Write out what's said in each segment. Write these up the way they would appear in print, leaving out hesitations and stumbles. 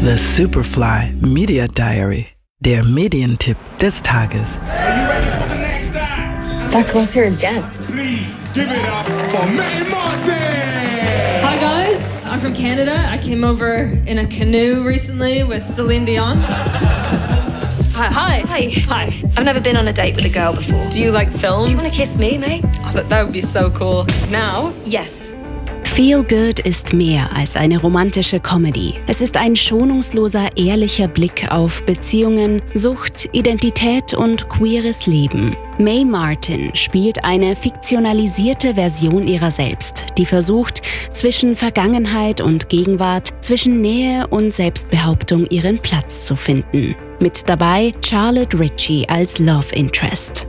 The Superfly Media Diary, der Medientipp des Tages. Are you ready for the next act? That girl's here again. Please give it up for May Martin! Hi guys, I'm from Canada. I came over in a canoe recently with Celine Dion. Hi. I've never been on a date with a girl before. Do you like films? Do you want to kiss me, mate? That would be so cool. Now? Yes. Feel Good ist mehr als eine romantische Comedy. Es ist ein schonungsloser, ehrlicher Blick auf Beziehungen, Sucht, Identität und queeres Leben. May Martin spielt eine fiktionalisierte Version ihrer selbst, die versucht, zwischen Vergangenheit und Gegenwart, zwischen Nähe und Selbstbehauptung ihren Platz zu finden. Mit dabei Charlotte Ritchie als Love Interest.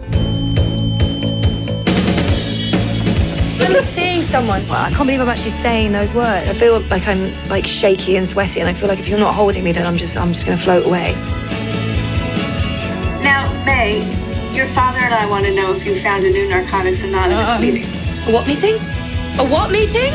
I'm seeing someone. Well, I can't believe I'm actually saying those words. I feel like I'm shaky and sweaty, and I feel like if you're not holding me, then I'm just going to float away. Now, May, your father and I want to know if you found a new Narcotics Anonymous meeting. A what meeting? A what meeting?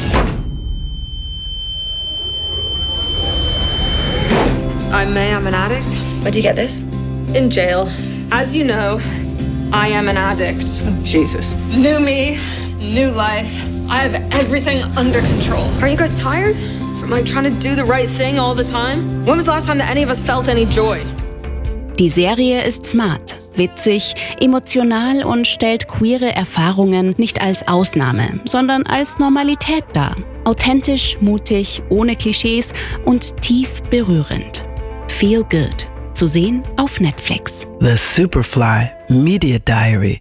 I'm May, I'm an addict. Where'd you get this? In jail. As you know, I am an addict. Jesus. New me, new life. I have everything under control. Aren't you guys tired? From trying to do the right thing all the time? When was the last time that any of us felt any joy? Die Serie ist smart, witzig, emotional und stellt queere Erfahrungen nicht als Ausnahme, sondern als Normalität dar. Authentisch, mutig, ohne Klischees und tief berührend. Feel Good. Zu sehen auf Netflix. The Superfly Media Diary.